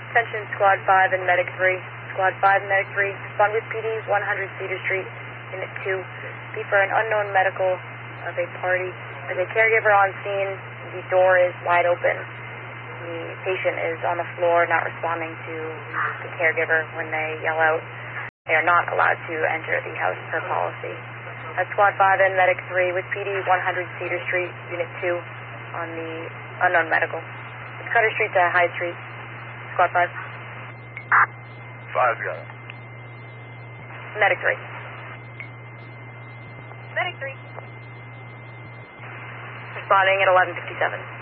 Attention Squad 5 and Medic 3. Squad 5 and Medic 3, respond with PD 100 Cedar Street, Unit 2. Be for an unknown medical of a party. There's a caregiver on scene. The door is wide open. The patient is on the floor, not responding to the caregiver when they yell out. They are not allowed to enter the house per policy. That's Squad 5 and Medic 3 with PD 100 Cedar Street, Unit 2 on the unknown medical. It's Cutter Street to High Street. Squad 5. 5 got it. Medic 3. Medic 3. Responding at 11:57.